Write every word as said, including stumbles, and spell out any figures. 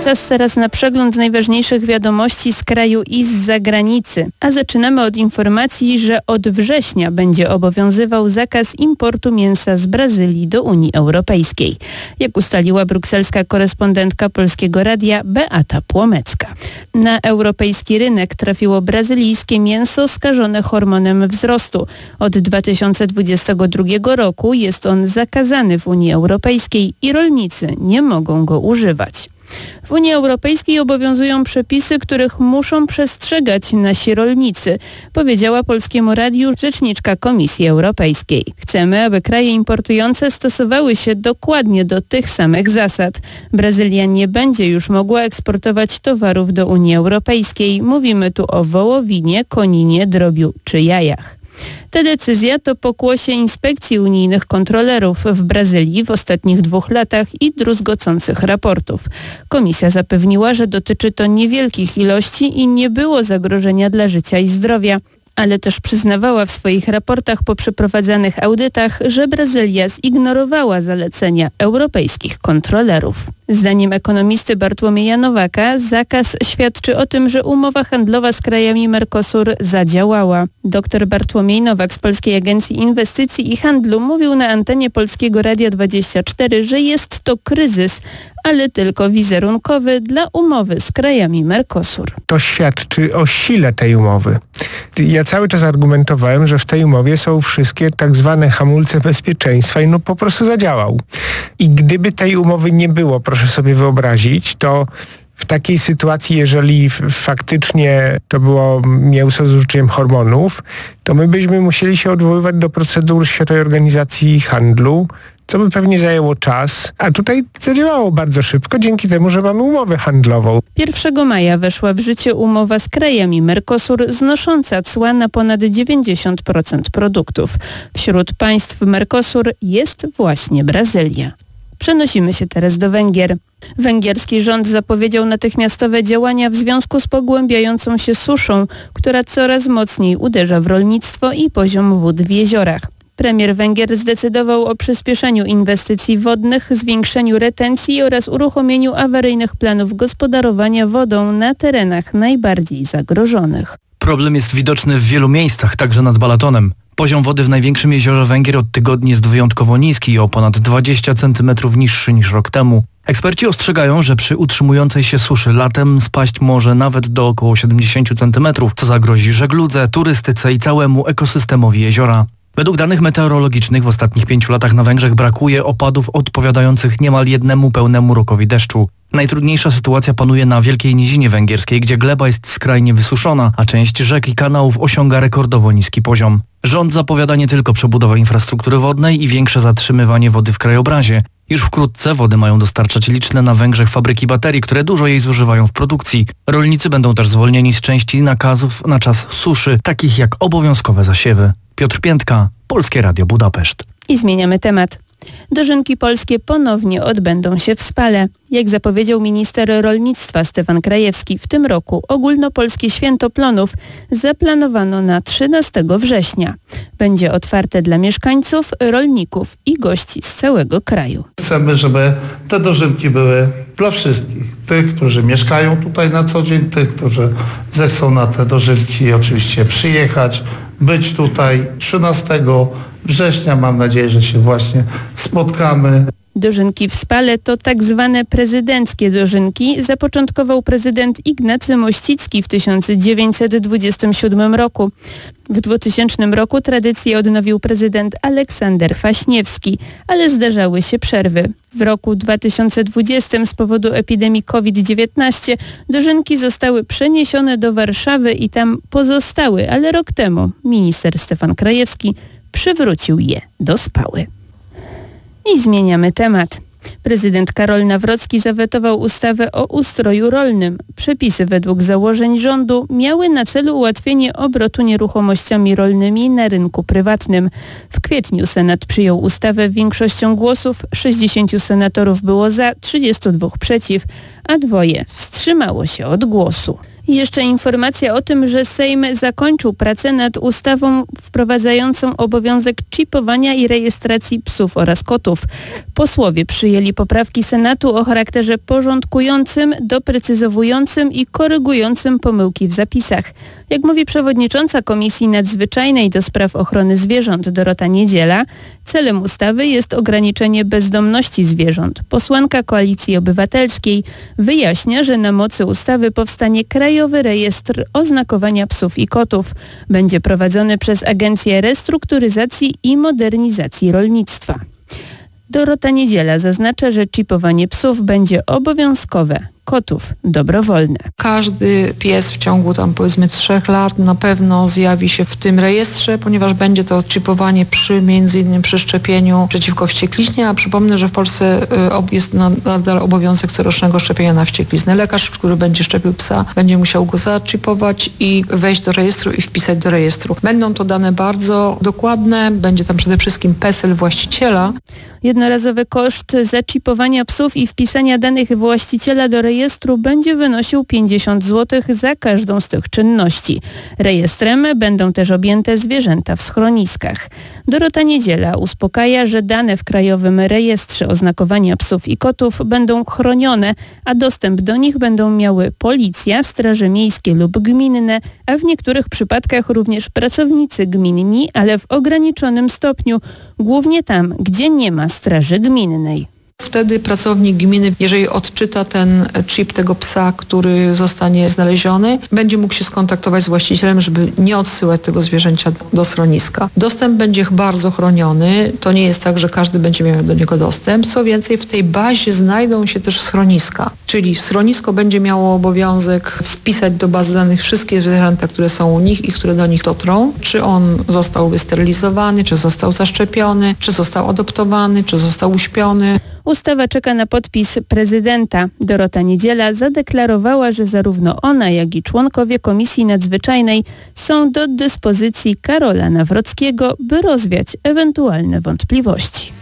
Czas teraz na przegląd najważniejszych wiadomości z kraju i z zagranicy. A zaczynamy od informacji, że od września będzie obowiązywał zakaz importu mięsa z Brazylii do Unii Europejskiej. Jak ustaliła brukselska korespondentka Polskiego Radia Beata Płomecka. Na europejski rynek trafiło brazylijskie mięso skażone hormonem wzrostu. Od dwa tysiące dwudziestego drugiego roku jest on zakazany w Unii Europejskiej i rolnicy nie mogą go używać. W Unii Europejskiej obowiązują przepisy, których muszą przestrzegać nasi rolnicy, powiedziała Polskiemu Radiu rzeczniczka Komisji Europejskiej. Chcemy, aby kraje importujące stosowały się dokładnie do tych samych zasad. Brazylia nie będzie już mogła eksportować towarów do Unii Europejskiej. Mówimy tu o wołowinie, koninie, drobiu czy jajach. Ta decyzja to pokłosie inspekcji unijnych kontrolerów w Brazylii w ostatnich dwóch latach i druzgocących raportów. Komisja zapewniła, że dotyczy to niewielkich ilości i nie było zagrożenia dla życia i zdrowia, ale też przyznawała w swoich raportach po przeprowadzanych audytach, że Brazylia zignorowała zalecenia europejskich kontrolerów. Zdaniem ekonomisty Bartłomieja Nowaka zakaz świadczy o tym, że umowa handlowa z krajami Mercosur zadziałała. Doktor Bartłomiej Nowak z Polskiej Agencji Inwestycji i Handlu mówił na antenie Polskiego Radia dwadzieścia cztery, że jest to kryzys, ale tylko wizerunkowy dla umowy z krajami Mercosur. To świadczy o sile tej umowy. Ja cały czas argumentowałem, że w tej umowie są wszystkie tak zwane hamulce bezpieczeństwa i no po prostu zadziałał. I gdyby tej umowy nie było, proszę sobie wyobrazić, to w takiej sytuacji, jeżeli f- faktycznie to było mięso z użyciem hormonów, to my byśmy musieli się odwoływać do procedur Światowej Organizacji Handlu, co by pewnie zajęło czas, a tutaj zadziałało bardzo szybko dzięki temu, że mamy umowę handlową. pierwszego maja weszła w życie umowa z krajami Mercosur znosząca cła na ponad dziewięćdziesiąt procent produktów. Wśród państw Mercosur jest właśnie Brazylia. Przenosimy się teraz do Węgier. Węgierski rząd zapowiedział natychmiastowe działania w związku z pogłębiającą się suszą, która coraz mocniej uderza w rolnictwo i poziom wód w jeziorach. Premier Węgier zdecydował o przyspieszeniu inwestycji wodnych, zwiększeniu retencji oraz uruchomieniu awaryjnych planów gospodarowania wodą na terenach najbardziej zagrożonych. Problem jest widoczny w wielu miejscach, także nad Balatonem. Poziom wody w największym jeziorze Węgier od tygodni jest wyjątkowo niski i o ponad dwadzieścia centymetrów niższy niż rok temu. Eksperci ostrzegają, że przy utrzymującej się suszy latem spaść może nawet do około siedemdziesiąt centymetrów, co zagrozi żegludze, turystyce i całemu ekosystemowi jeziora. Według danych meteorologicznych w ostatnich pięciu latach na Węgrzech brakuje opadów odpowiadających niemal jednemu pełnemu rokowi deszczu. Najtrudniejsza sytuacja panuje na Wielkiej Nizinie Węgierskiej, gdzie gleba jest skrajnie wysuszona, a część rzek i kanałów osiąga rekordowo niski poziom. Rząd zapowiada nie tylko przebudowę infrastruktury wodnej i większe zatrzymywanie wody w krajobrazie. Już wkrótce wody mają dostarczać liczne na Węgrzech fabryki baterii, które dużo jej zużywają w produkcji. Rolnicy będą też zwolnieni z części nakazów na czas suszy, takich jak obowiązkowe zasiewy. Piotr Piętka, Polskie Radio Budapeszt. I zmieniamy temat. Dożynki polskie ponownie odbędą się w Spale. Jak zapowiedział minister rolnictwa Stefan Krajewski, w tym roku ogólnopolskie święto plonów zaplanowano na trzynastego września. Będzie otwarte dla mieszkańców, rolników i gości z całego kraju. Chcemy, żeby te dożynki były dla wszystkich. Tych, którzy mieszkają tutaj na co dzień, tych, którzy zechcą na te dożynki oczywiście przyjechać, być tutaj trzynastego września. Mam nadzieję, że się właśnie spotkamy. Dożynki w Spale to tak zwane prezydenckie dożynki. Zapoczątkował prezydent Ignacy Mościcki w tysiąc dziewięćset dwudziestym siódmym roku. W dwutysięcznym roku tradycję odnowił prezydent Aleksander Kwaśniewski, ale zdarzały się przerwy. W roku dwa tysiące dwudziestym z powodu epidemii kowid dziewiętnaście dożynki zostały przeniesione do Warszawy i tam pozostały, ale rok temu minister Stefan Krajewski przywrócił je do Spały. I zmieniamy temat. Prezydent Karol Nawrocki zawetował ustawę o ustroju rolnym. Przepisy według założeń rządu miały na celu ułatwienie obrotu nieruchomościami rolnymi na rynku prywatnym. W kwietniu Senat przyjął ustawę większością głosów. sześćdziesięciu senatorów było za, trzydziestu dwóch przeciw, a dwoje wstrzymało się od głosu. I jeszcze informacja o tym, że Sejm zakończył pracę nad ustawą wprowadzającą obowiązek czipowania i rejestracji psów oraz kotów. Posłowie przyjęli poprawki Senatu o charakterze porządkującym, doprecyzowującym i korygującym pomyłki w zapisach. Jak mówi przewodnicząca Komisji Nadzwyczajnej do spraw ochrony zwierząt Dorota Niedziela, celem ustawy jest ograniczenie bezdomności zwierząt. Posłanka Koalicji Obywatelskiej wyjaśnia, że na mocy ustawy powstanie Krajowy Rejestr Oznakowania Psów i Kotów. Będzie prowadzony przez Agencję Restrukturyzacji i Modernizacji Rolnictwa. Dorota Niedziela zaznacza, że czipowanie psów będzie obowiązkowe, kotów dobrowolne. Każdy pies w ciągu tam powiedzmy trzech lat na pewno zjawi się w tym rejestrze, ponieważ będzie to czipowanie przy między innymi przy szczepieniu przeciwko wściekliźnie, a przypomnę, że w Polsce jest nadal obowiązek corocznego szczepienia na wściekliznę. Lekarz, który będzie szczepił psa, będzie musiał go zaczipować i wejść do rejestru i wpisać do rejestru. Będą to dane bardzo dokładne, będzie tam przede wszystkim PESEL właściciela. Jednorazowy koszt zaczipowania psów i wpisania danych właściciela do rejestru będzie wynosił pięćdziesiąt złotych za każdą z tych czynności. Rejestrem będą też objęte zwierzęta w schroniskach. Dorota Niedziela uspokaja, że dane w Krajowym Rejestrze Oznakowania Psów i Kotów będą chronione, a dostęp do nich będą miały policja, straże miejskie lub gminne, a w niektórych przypadkach również pracownicy gminni, ale w ograniczonym stopniu, głównie tam, gdzie nie ma straży gminnej. Wtedy pracownik gminy, jeżeli odczyta ten chip tego psa, który zostanie znaleziony, będzie mógł się skontaktować z właścicielem, żeby nie odsyłać tego zwierzęcia do schroniska. Dostęp będzie bardzo chroniony. To nie jest tak, że każdy będzie miał do niego dostęp. Co więcej, w tej bazie znajdą się też schroniska. Czyli schronisko będzie miało obowiązek wpisać do bazy danych wszystkie zwierzęta, które są u nich i które do nich dotrą. Czy on został wysterylizowany, czy został zaszczepiony, czy został adoptowany, czy został uśpiony. Ustawa czeka na podpis prezydenta. Dorota Niedziela zadeklarowała, że zarówno ona, jak i członkowie Komisji Nadzwyczajnej są do dyspozycji Karola Nawrockiego, by rozwiać ewentualne wątpliwości.